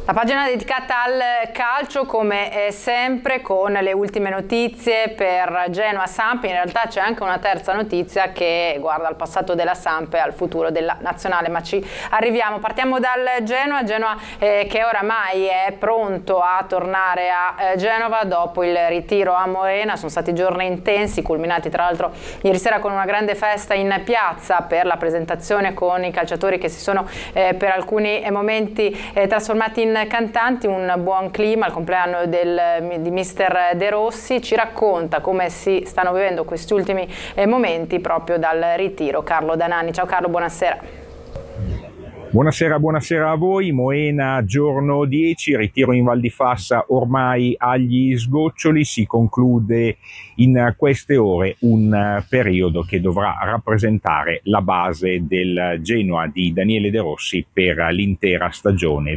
La pagina dedicata al calcio, come sempre, con le ultime notizie per Genoa Samp. In realtà c'è anche una terza notizia che guarda al passato della Samp e al futuro della nazionale, ma ci arriviamo. Partiamo dal Genoa che oramai è pronto a tornare a Genova dopo il ritiro a Moena. Sono stati giorni intensi, culminati tra l'altro ieri sera con una grande festa in piazza per la presentazione con i calciatori che si sono per alcuni momenti trasformati in cantanti. Un buon clima al compleanno di mister De Rossi. Ci racconta come si stanno vivendo questi ultimi momenti proprio dal ritiro Carlo Danani. Ciao Carlo, buonasera. Buonasera a voi. Moena, giorno 10, ritiro in Val di Fassa ormai agli sgoccioli. Si conclude in queste ore un periodo che dovrà rappresentare la base del Genoa di Daniele De Rossi per l'intera stagione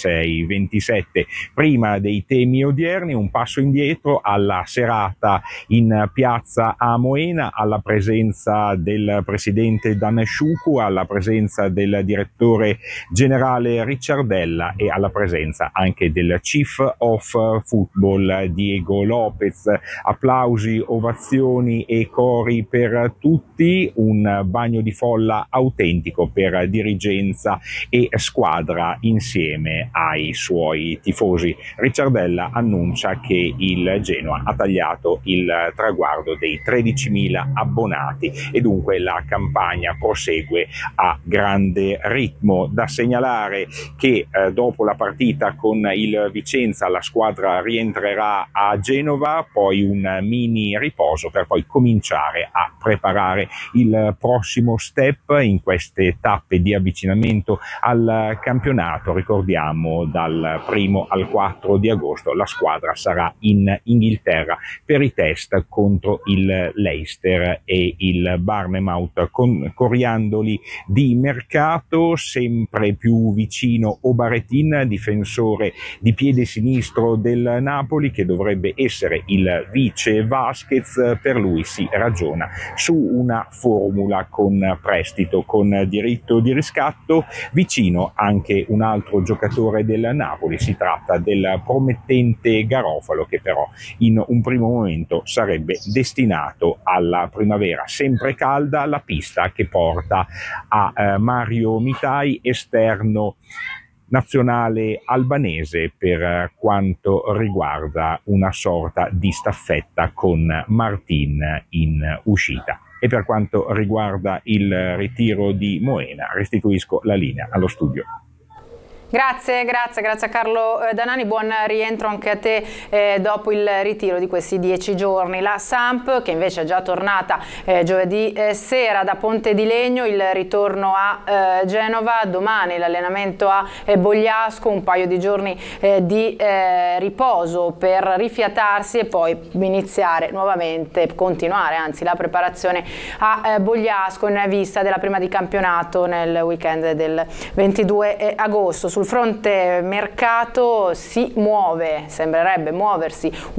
26-27. Prima dei temi odierni, un passo indietro alla serata in piazza a Moena, alla presenza del presidente Dan Sciucu, alla presenza del direttore generale Ricciardella e alla presenza anche del Chief of Football Diego Lopez. Applausi, ovazioni e cori per tutti, un bagno di folla autentico per dirigenza e squadra insieme ai suoi tifosi. Ricciardella annuncia che il Genoa ha tagliato il traguardo dei 13.000 abbonati e dunque la campagna prosegue a grande ritmo. Da segnalare che dopo la partita con il Vicenza la squadra rientrerà a Genova, poi un mini riposo per poi cominciare a preparare il prossimo step in queste tappe di avvicinamento al campionato. Ricordiamo, dal 1 al 4 di agosto la squadra sarà in Inghilterra per i test contro il Leicester e il Bournemouth, con coriandoli di mercato. Sempre più vicino Obaretin, difensore di piede sinistro del Napoli, che dovrebbe essere il vice Vasquez. Per lui si ragiona su una formula con prestito con diritto di riscatto. Vicino anche un altro giocatore del Napoli, si tratta del promettente Garofalo, che però in un primo momento sarebbe destinato alla primavera sempre calda, la pista che porta a Mario Mitai, esterno nazionale albanese, per quanto riguarda una sorta di staffetta con Martin in uscita. E per quanto riguarda il ritiro di Moena, restituisco la linea allo studio. Grazie a Carlo Danani, buon rientro anche a te dopo il ritiro di questi 10 giorni. La Samp, che invece è già tornata giovedì sera da Ponte di Legno, il ritorno a Genova, domani l'allenamento a Bogliasco, un paio di giorni di riposo per rifiatarsi e poi iniziare nuovamente, continuare anzi la preparazione a Bogliasco in vista della prima di campionato nel weekend del 22 agosto. Sul fronte mercato si muove, sembrerebbe muoversi